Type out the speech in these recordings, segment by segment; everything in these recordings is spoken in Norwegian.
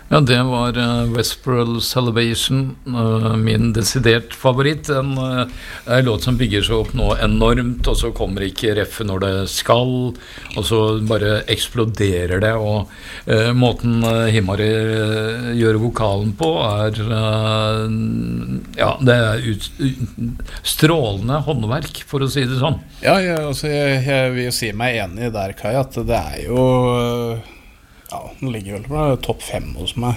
Ja, det var Westworld Salvation, min desidert favoritt. En låt som bygger seg opp nå enormt, og så kommer ikke reffe når det skal, og så bare eksploderer det, og måten Himari gjør vokalen på ja, det strålende håndverk, for å si det sånn. Ja, altså, jeg vil jo si meg enig der, Kai, at det jo ja, den ligger vel på topp 5 hos meg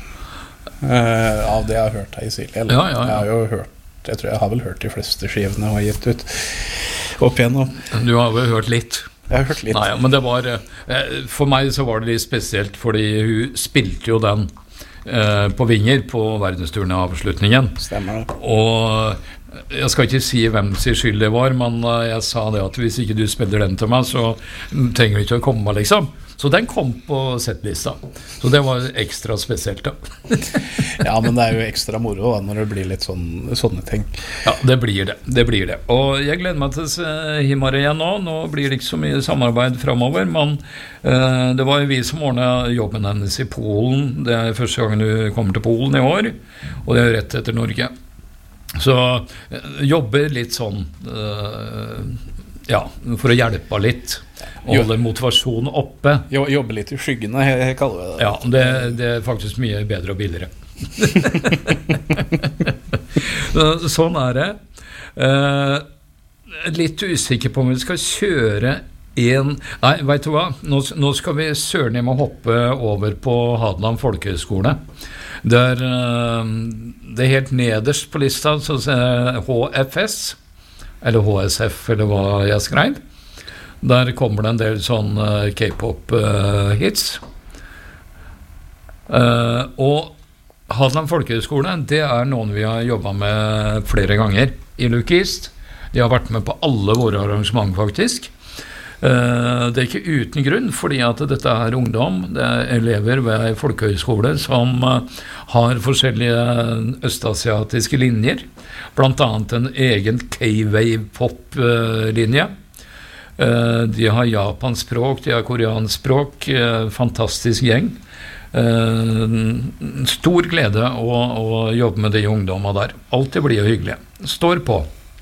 av det jeg har hørt her i Silje. Ja. Jeg har jo hørt, jeg tror jeg har vel hørt de fleste skivene jeg har gitt ut opp igjennom. Du har vel hørt litt? Jeg har hørt litt. Nei, men det var, for meg så var det litt spesielt, fordi hun spilte jo den på Vinger på verdensturen av avslutningen. Stemmer det. Og jeg skal ikke si hvem sin skyld det var, men jeg sa det at hvis ikke du spiller den til meg, så trenger du ikke å komme, liksom. Så den kom på settlista. Så det var ekstra spesielt, da. Ja, men det jo ekstra moro da, når det blir litt sånne ting. Ja, det blir det. Og jeg gleder meg til å se Himari igjen nå. Nå blir det ikke så mye samarbeid fremover, men det var jo vi som ordnet jobben hennes i Polen. Det første gangen du kommer til Polen i år, og det jo rett etter Norge. Så jobber litt sånn ja, for å hjelpe litt og holde motivasjonen oppe. Jobbe litt i skyggene, jeg kaller det. Ja, det faktisk mye bedre og billigere. Sånn det. Litt usikker på om vi skal kjøre nei, vet du hva? Nå skal vi søren hjem og hoppe over på Hadeland Folkehøgskole. Det helt nederst på lista, så HFS, eller HSF, eller hva jeg skrev. Der kommer det en del sånn K-pop-hits. Og Hadeland Folkehøgskole, det noen vi har jobbet med flere ganger i Luke East. De har vært med på alle våre arrangement, faktisk. Det ikke uten grunn, fordi at dette ungdom, det elever ved folkehøyskole som har forskjellige østasiatiske linjer, blant annet en egen K-wave-pop-linje. De har japanspråk, de har koreanspråk, fantastisk gjeng. Stor glede å jobbe med de ungdommene der. Alltid blir jo hyggelig. Står på.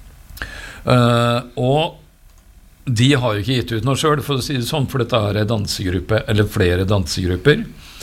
Og de har jo ikke gitt ut noe selv, for å si det sånn, for dette en dansegruppe, eller flere dansegrupper.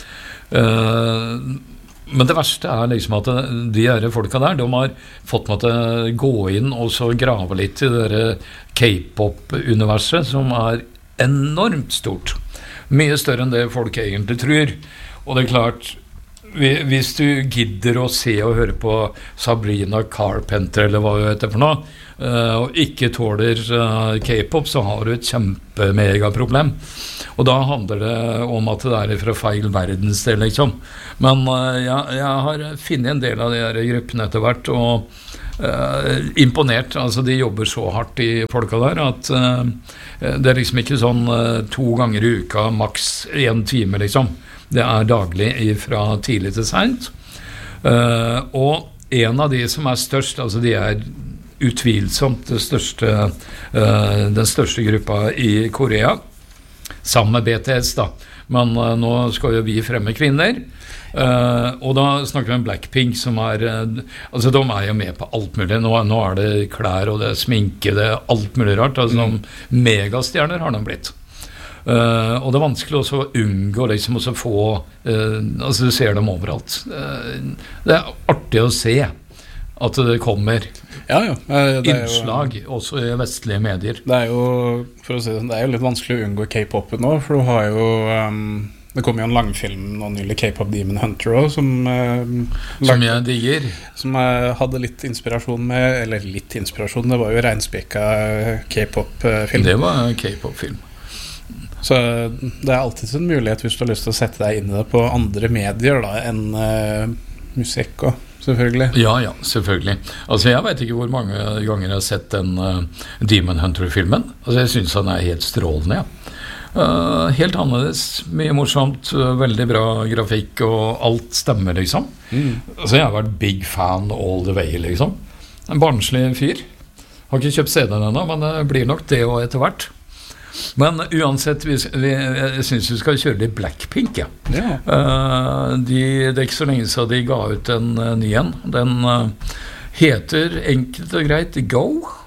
Men det verste liksom at de folka der, de har fått meg til å gå inn og så grave litt i det K-pop-universet, som enormt stort. Mye større enn det folk egentlig tror. Og det klart, hvis du gidder å se og høre på Sabrina Carpenter, eller hva du heter for noe, og ikke tåler K-pop, så har du et kjempemegaproblem. Og da handler det om at det fra feil verdensdel, liksom. Men jeg har funnet en del av de her gruppene etter hvert, og imponert. Altså, de jobber så hardt, de folka der, at det liksom ikke sånn 2 ganger i uka, maks 1 time, liksom. Det daglig fra tidlig til sent. Og en av de som størst, altså de utvilsomt den største gruppa i Korea, sammen med BTS da, men nå skal jo vi fremme kvinner, og da snakker vi om Blackpink, som altså de jo med på alt mulig. Nå det klær, og det sminke, det alt mulig rart, altså megastjerner har de blitt. Og det vanskelig også å unngå liksom å få altså du ser dem overalt. Det artig å se at det kommer innslag også i vestlige medier. Det jo, for å si det, det jo litt vanskelig å unngå K-popen nå, for du har jo det kom jo en langfilm nå nylig, K-pop Demon Hunter også, som jeg digger, som hadde litt inspirasjon med, eller litt inspirasjon, det var jo regnspekka K-pop-film. Det var K-pop-film. Så det alltid en mulighet hvis du har lyst til å sette deg inn i det på andre medier da, enn musikk og selvfølgelig. Ja, selvfølgelig. Altså, jeg vet ikke hvor mange ganger jeg har sett den Demon Hunter-filmen. Altså, jeg synes han helt strålende, ja. Helt annerledes, mye morsomt, veldig bra grafikk, og alt stemmer, liksom. Altså, jeg har vært big fan all the way, liksom. En barnslig fyr. Har ikke kjøpt CD-en ennå, men det blir nok det og etter hvert. Men uansett, jeg synes vi skal kjøre litt Blackpink, ja. Det er ikke så lenge siden de ga ut en ny en. Den heter enkelt og greit Go.